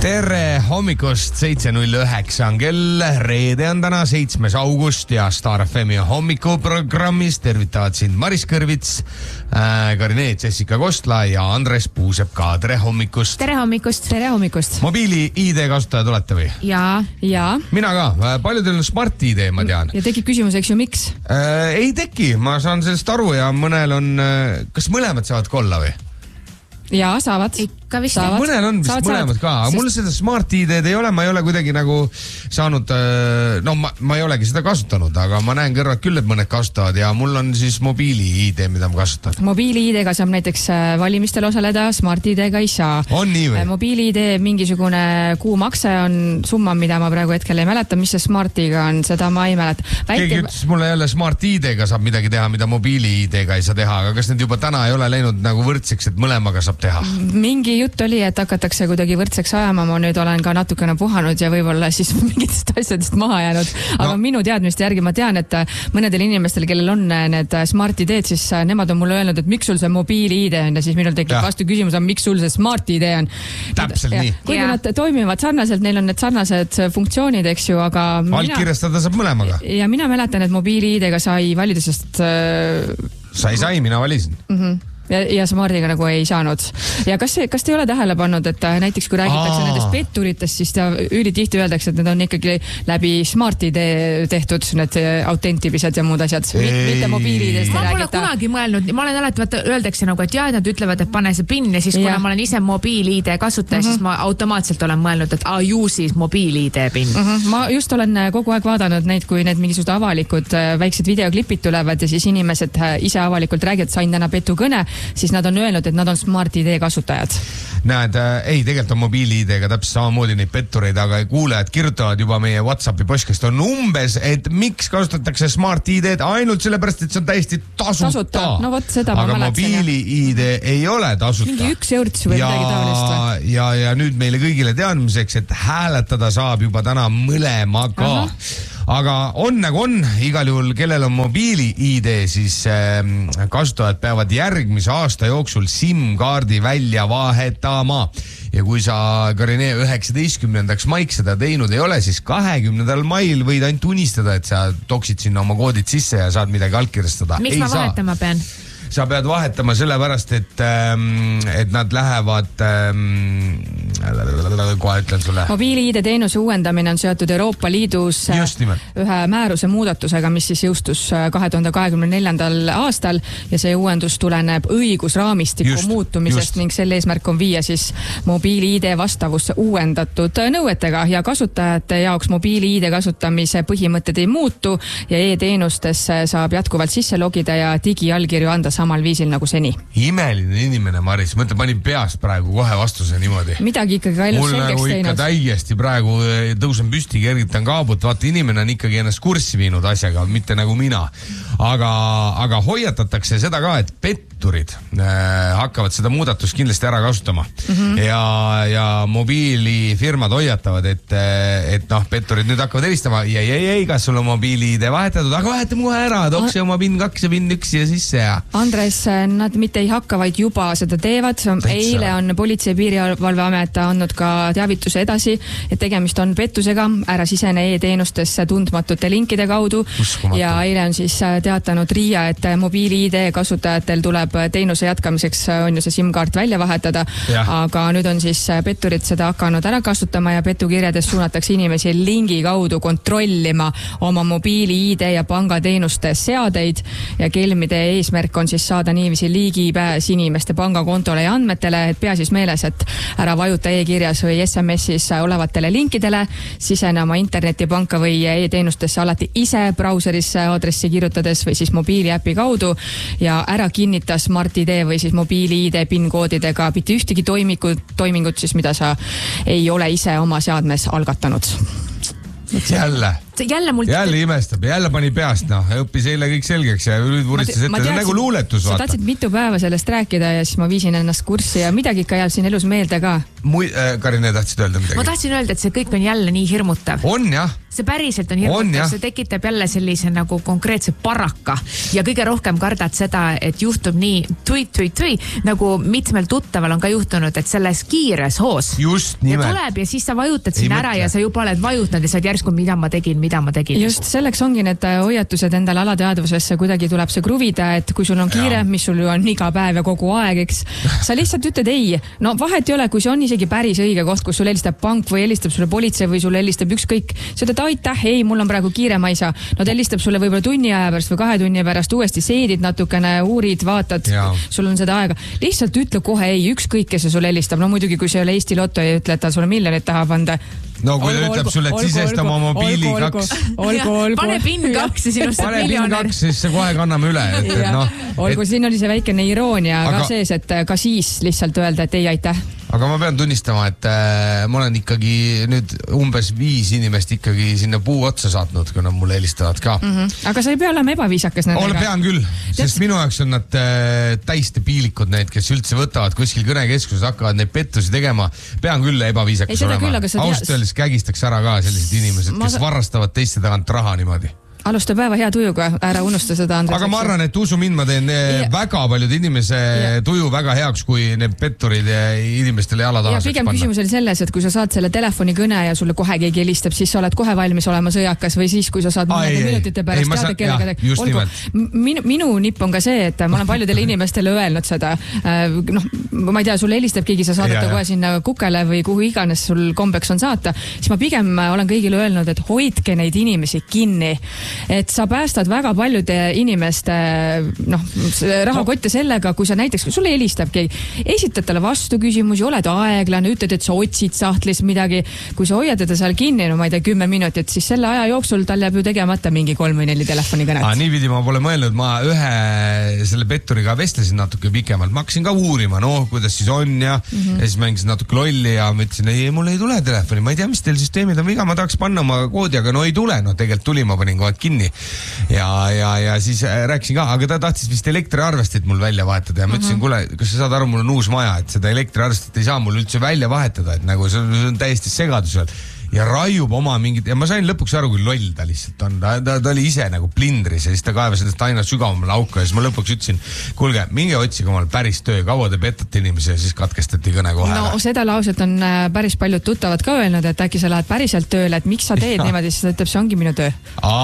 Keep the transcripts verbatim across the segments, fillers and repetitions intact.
tere hommikust, seitse null üheksa on kell, reede on täna seitsmes august ja Star F M hommikuprogrammis tervitavad sind Maris Kõrvits, äh, Karineet, Jessica Kostla ja Andres Puusep ka. Tere hommikust. Tere hommikust. Tere hommikust. Mobiili I D kasutajad olete või? Jaa. Jaa. Mina ka. Paljudel on Smart I D, ma tean. Ja tekib küsimus, eks ju, miks? Äh, ei teki, ma saan sellest aru ja mõnel on, kas mõlemad saavad kolla või? Jaa, saavad. Ikka vist. Saavad. Mõnel on vist saavad, mõlemad ka, aga sest... mul seda Smart I D-d ei ole, ma ei ole kuidagi nagu saanud, no ma, ma ei olegi seda kasutanud, aga ma näen kõrvad küll, et mõned kasutavad ja mul on siis mobiili I D, mida ma kasutan. Mobiili I D-ga saab näiteks valimistel osaleda, Smart I D-ga ei saa. On nii või? Mobiili I D mingisugune kuumakse on summa, mida ma praegu hetkel ei mäleta, mis see Smart-iga on, seda ma ei mäleta. Väike... Keegi ütles mulle jälle Smart I D-ga saab midagi teha, mida mobiili I D-ga ei saa teha, aga kas need juba täna ei ole läinud nagu võrdseks, et mõlemaga saab teha? Mingi jutt oli, et hakatakse kuidagi võrdseks ajama, ma nüüd olen ka natukene puhanud ja võib-olla siis mingitest asjadest maha jäänud, aga no. Minu teadmiste järgi ma tean, et mõnedel inimestel, kellel on need Smart I D-d, siis nemad on mulle öelnud, et miks sul see mobiili I D on ja siis minul tekib vastu küsimus on, miks sul see Smart I D on. Täpselt nii. Kuigi ja. Nad toimivad sarnaselt, neil on need sarnased funktsioonid, eks ju, aga altkirjastada saab mõlemaga. Ja mina mäletan, et mobiili I D-ga sai valida, sest sai, sai, mina valisin. Mhm. Ja, ja Smartiga nagu ei saanud. Ja kas, kas te ei ole tähele pannud, et näiteks kui räägitakse Aa. nendest petturitest, siis ta ülitihti öeldakse, et need on ikkagi läbi Smart I D tehtud, need autentimised ja muud asjad. Mitte mobiili I D-st ma pole kunagi mõelnud, ma olen alati, vaata, öeldakse nagu, et jah, nad ütlevad, et pane see PIN ja siis kuna ja. Ma olen ise mobiili I D kasutaja, mm -hmm. siis ma automaatselt olen mõelnud, et a, ju siis mobiili I D PIN. Mm -hmm. Ma just olen kogu aeg vaadanud neid, kui need mingisugused avalikud väiksed videoklipid tulevad ja siis inimesed ise avalikult räägivad, sain täna petukõne, siis nad on öelnud, et nad on Smart I D kasutajad. Näed, ei, tegelikult on mobiili I D-ga täpselt samamoodi neid pettureid, aga kuulajad kirjutavad juba meie WhatsAppi postkast on umbes, et miks kasutatakse Smart I D-d ainult sellepärast, et see on täiesti tasuta. Tasuta, no vot seda aga ma mäletsen. Aga mobiili I D ei ole tasuta. Mingi üks eurts või midagi taolist või? Ja, ja nüüd meile kõigile teadmiseks, et hääletada saab juba täna mõlemaga. Aha. Aga on nagu on, igal juhul, kellel on mobiili I D, siis äh, kasutajad peavad järgmise aasta jooksul SIM-kaardi välja vahetama. Ja kui sa, Karine, üheksateistkümnendaks maiks seda teinud ei ole, siis kahekümnendal mail võid ainult unistada, et sa toksid sinna oma koodid sisse ja saad midagi allkirjastada. Miks ei ma saa. vahetama pean? Sa pead vahetama sellepärast, et, et nad lähevad, kohe ütlen sulle. Mobiili I D teenuse uuendamine on seotud Euroopa Liidus ühe määruse muudatusega, mis siis jõustus kahe tuhande kahekümne neljandal aastal ja see uuendus tuleneb õigusraamistiku just, muutumisest just. Ning selle eesmärk on viia siis mobiili I D vastavusse uuendatud nõuetega ja kasutajate jaoks mobiili I D kasutamise põhimõtted ei muutu ja e-teenustesse saab jätkuvalt sisse logida ja digiallkirju anda samal viisil nagu seni. Imeline inimene, Maris. Mõtle, panin peast praegu kohe vastuse niimoodi. Midagi ikkagi ka elus selgeks nagu teinud. Mul täiesti praegu tõusen püsti, kergitan kaabut. Vaata, inimene on ikkagi ennast kurssi viinud asjaga, mitte nagu mina. Aga, aga hoiatatakse seda ka, et petturid äh, hakkavad seda muudatust kindlasti ära kasutama. Mm -hmm. Ja, ja mobiilifirmad hoiatavad, et, et noh, petturid nüüd hakkavad helistama. Ei, ei, ei, kas sul on mobiili I D vahetatud? Aga vaheta muhe ära, tooks oma PIN kaks ja PIN üks ja sisse ja... Andres, nad mitte ei hakka, vaid juba seda teevad. Eile on Politsei- ja Piirivalveamet andnud ka teavituse edasi, et tegemist on pettusega, ära sisene e-teenustesse tundmatute linkide kaudu. Uskumatu. Ja eile on siis teatanud RIA, et mobiili I D kasutajatel tuleb teenuse jätkamiseks on ju see SIM-kaart välja vahetada, ja. Aga nüüd on siis petturid seda hakanud ära kasutama ja petukirjades suunatakse inimesi lingi kaudu kontrollima oma mobiili I D ja pangateenuste seadeid ja kelmide eesmärk on siis saada niiviisi ligipääs inimeste pangakontole ja andmetele, et pea siis meeles, et ära vajuta e-kirjas või S M S-is olevatele linkidele, sisene oma internetipanka või e-teenustesse alati ise brauserisse aadressi kirjutades või siis mobiiliäpi kaudu ja ära kinnita Smart I D või siis mobiili I D PIN-koodidega mitte ühtegi toimingut, toimingut siis, mida sa ei ole ise oma seadmes algatanud. Jälle. Jälle, mul... jälle imestab, jälle pani peast, noh, õppis eile kõik selgeks ja nüüd vuristas ette, see on nagu luuletus, vaata. Sa tahtsid mitu päeva sellest rääkida ja siis ma viisin ennast kurssi ja midagi ikka jääb siin elus meelde ka. Mui, äh, Karine, tahtsid öelda midagi? Ma tahtsin öelda, et see kõik on jälle nii hirmutav. On jah. see päriselt on hirmutav, see tekitab jälle sellise nagu konkreetse paraka ja kõige rohkem kardad seda, et juhtub nii tui, tui, tui, nagu mitmel tuttaval on ka juhtunud, et selles kiires hoos just nimelt. Ja tuleb ja siis sa vajutad sinna ära ja sa juba oled vajutanud ja sa oled järsku, mida ma tegin, mida ma tegin. Just selleks ongi need hoiatused endale alateadvusesse, kuidagi tuleb see kruvida, et kui sul on kiire, ja. mis sul ju on iga päev ja kogu aeg, eks, sa lihtsalt ütled ei. No vahet ei ole, kui see on isegi päris õige koht, kus sul helistab pank või helistab sulle politsei või sulle helistab ükskõik, sa ütled aitäh, ei, mul on praegu kiire, ma ei saa. No ta helistab sulle võib-olla tunni aja pärast või kahe tunni pärast uuesti seedid natukene, uurid, vaatad, ja. sul on seda aega. Lihtsalt ütle kohe ei, ükskõik, kes see sulle helistab. No muidugi, kui see ei ole Eesti Lotto ja ütle, et ta sulle miljonit tahab anda. No kui ta ütleb sulle, et sisesta oma mobiili olgu, kaks. Olgu, olgu. Pane pin kaks ja sinust pane pin kaks, siis see kohe kanname üle. Et, et, no, olgu, et... siin oli see väikene iroonia aga... ka sees, et ka siis lihtsalt öelda, et ei aitäh. Aga ma pean tunnistama, et äh, ma olen ikkagi nüüd umbes viis inimest ikkagi sinna puu otsa saatnud, kui nad mulle helistavad ka. Mm-hmm. Aga sa ei pea olema ebaviisakas nendega. Ole pean küll, sest minu jaoks on nad äh, täiste piilikud need, kes üldse võtavad kuskil kõnekeskuses, hakkavad neid pettusi tegema. Pean küll ebaviisakas ei, olema. Ausalt öeldes kägistaks ära ka sellised inimesed, kes ma... varrastavad teiste tagant raha niimoodi. Alusta päeva hea tujuga, ära unusta seda. Andres, aga ma arvan, et usu mind, ma teen ja. väga paljud inimese ja. tuju väga heaks, kui need petturid inimestele jala taha saaks panna. Pigem küsimus oli selles, et kui sa saad selle telefonikõne ja sulle kohe keegi helistab, siis sa oled kohe valmis olema sõjakas või siis, kui sa saad mõnede minutite pärast teada kellega. Olgu, minu, minu nipp on ka see, et ma olen paljudele inimestele öelnud seda. Noh, ma ei tea, sulle helistab keegi, sa saadad ta kohe sinna kukele või kuhu iganes sul kombeks on saata, siis ma pigem olen kõigile öelnud, et hoidke neid inimesi kinni. Et sa päästad väga paljude inimeste noh, rahakotte sellega, kui sa näiteks, sulle helistab keegi, esitad talle vastu küsimusi, oled aeglane, ütled, et sa otsid sahtlis midagi, kui sa hoiad teda seal kinni, no ma ei tea, kümme minutit, siis selle aja jooksul tal jääb ju tegemata mingi kolm või neli telefonikõnet. Ah, niipidi ma pole mõelnud, ma ühe selle petturiga vestlesin natuke pikemalt, ma hakkasin ka uurima, no kuidas siis on ja, mm-hmm. ja siis mängisin natuke lolli ja ma ütlesin, ei, mul ei tule telefoni, ma ei tea, mis teil süsteemid on viga, ma tahaks panna oma koodi, aga no ei tule, no tegelikult tuli, ma panin kohe kinni ja, ja, ja siis rääkisin ka, aga ta tahtis vist elektriarvestit mul välja vahetada ja ma ütlesin, kuule, kas sa saad aru, mul on uus maja, et seda elektriarvestit ei saa mul üldse välja vahetada, et nagu see on, see on täiesti segadusel ja raiub oma mingid, ja ma sain lõpuks aru, kui loll ta lihtsalt on, ta, ta, ta oli ise nagu plindris ja siis ta kaevas endast aina sügavamale auku ja siis ma lõpuks ütlesin, kuulge, minge otsige omal päris töö, kaua te petate inimesi ja siis katkestati kõne kohe. No seda lauset on päris paljud tuttavad ka öelnud, et äkki sa lähed päriselt tööle, et miks sa teed ja. niimoodi, siis ta ütleb, see ongi minu töö.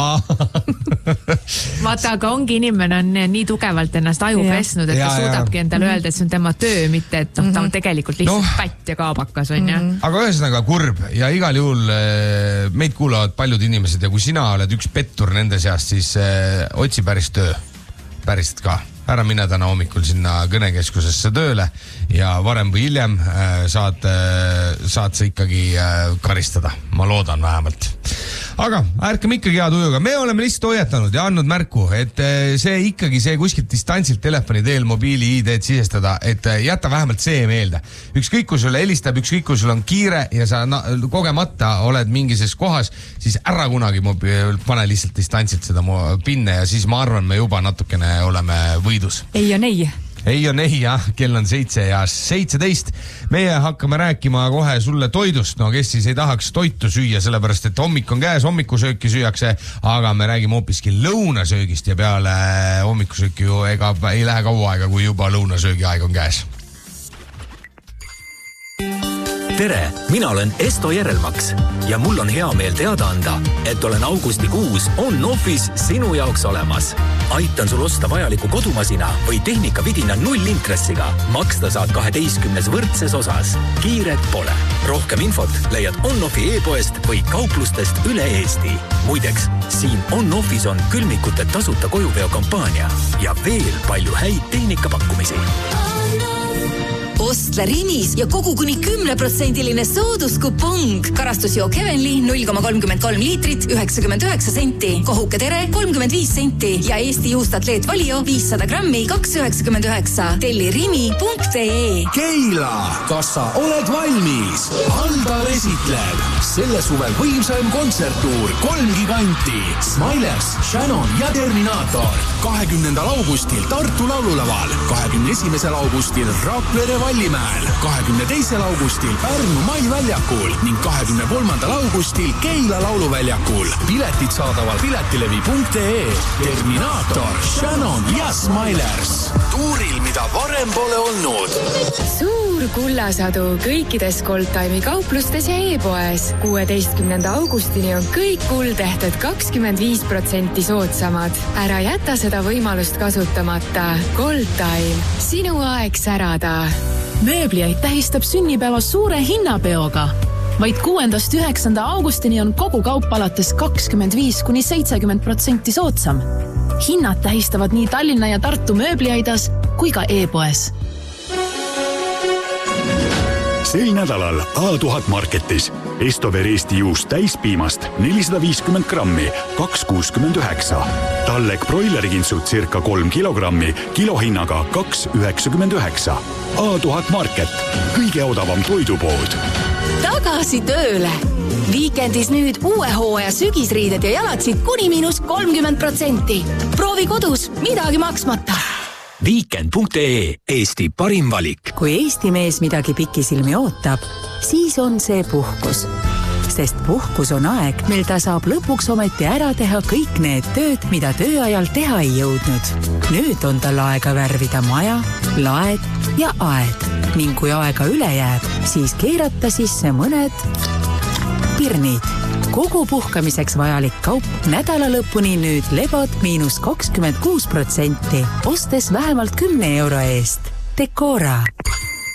Vaata, aga ongi inimene on nii tugevalt ennast aju pesnud, et ja, ta suudabki endale öelda, et see on tema töö, mitte et noh, ta on tegelikult lihtsalt no. pätt ja kaabakas on ja. Aga ühesõnaga kurb ja igal juhul meid kuulavad paljud inimesed ja kui sina oled üks pettur nende seast, siis äh, otsi päris töö, päriselt ka. Ära mine täna hommikul sinna kõnekeskusesse tööle ja varem või hiljem äh, saad, äh, saad sa ikkagi äh, karistada. Ma loodan vähemalt. Aga ärkame ikkagi hea tujuga. Me oleme lihtsalt hoiatanud ja andnud märku, et see ikkagi see kuskilt distantsilt telefoni teel mobiili I D-d sisestada, et jäta vähemalt see meelde. Ükskõik kui sulle helistab, ükskõik kui sul on kiire ja sa na- kogemata oled mingises kohas, siis ära kunagi mobiil, pane lihtsalt distantsilt seda pinne ja siis ma arvan, me juba natukene oleme võidus. Ei on ei. Ei on ei, jah, kell on seitse ja seitseteist. Meie hakkame rääkima kohe sulle toidust, no kes siis ei tahaks toitu süüa, sellepärast et hommik on käes, hommikusööki süüakse, aga me räägime hoopiski lõunasöögist ja peale hommikusööki ju ega ei lähe kaua aega, kui juba lõunasöögi aeg on käes. Tere, mina olen Esto Järelmaks ja mul on hea meel teada anda, et olen augustikuus on-offis sinu jaoks olemas. Aitan sul osta vajaliku kodumasina või tehnikavidina nullintressiga. Maksta saad kaheteistkümnes võrdses osas. Kiiret pole. Rohkem infot leiad on-offi e-poest või kauplustest üle Eesti. Muideks, siin on-offis on külmikute tasuta kojuveo kampaania ja veel palju häid tehnikapakkumisi. Ostla Rimis ja kogu kuni kümme protsendiline sooduskupong. Karastusjook Heavenly null koma kolmkümmend kolm liitrit, üheksakümmend üheksa senti. Kohuke Tere kolmkümmend viis senti ja Eesti juustatleet Valio viissada grammi kaks üheksakümmend üheksa. Telli rimi punkt ee. Keila, kas sa oled valmis? Aldar esitleb selle suvel võimsaim kontserttuur kolm giganti. Smilers, Shannon ja Terminator. kahekümnendal augustil Tartu laululaval. kahekümne esimesel augustil Rakvere Vallimäel, kahekümne teisel augustil Pärnu Mai väljakul ning kahekümne kolmandal augustil Keila lauluväljakul. Piletid saadaval piletilevi punkt ee. Terminaator, Shannon ja Smilers. Tuuril, mida varem pole olnud. Suur kullasadu kõikides Goldtime'i kauplustes ja e-poes. kuueteistkümnenda augustini on kõik kuldehted kakskümmend viis protsenti soodsamad. Ära jäta seda võimalust kasutamata. Goldtime. Sinu aeg särada. Mööbliaid tähistab sünnipäeva suure hinnapeoga. Vaid kuuendast üheksanda augustini on kogu kaup alates kakskümmend viis kuni seitsekümmend protsenti soodsam. Hinnad tähistavad nii Tallinna ja Tartu mööbliaidas kui ka e-poes. Sel nädalal A tuhat Marketis Estover Eesti juust täispiimast nelisada viiskümmend grammi, kaks kuuskümmend üheksa. Tallek broilerikintsud circa kolm kilogrammi, kilohinnaga kaks üheksakümmend üheksa. A tuhat Market, kõige odavam toidupood. Tagasi tööle! Viikendis nüüd uue hooaja sügisriided ja jalatsid kuni miinus kolmkümmend protsenti. Proovi kodus, midagi maksmata. Weekend punkt ee, Eesti parim valik. Kui Eesti mees midagi pikisilmi ootab, siis on see puhkus. Sest puhkus on aeg, mil ta saab lõpuks ometi ära teha kõik need tööd, mida tööajal teha ei jõudnud. Nüüd on tal aega värvida maja, laed ja aed. Ning kui aega üle jääb, siis keerata sisse mõned pirnid. Kogu puhkamiseks vajalik kaup nädala lõpuni nüüd lebod miinus kakskümmend kuus protsenti, ostes vähemalt kümne euro eest. Decora.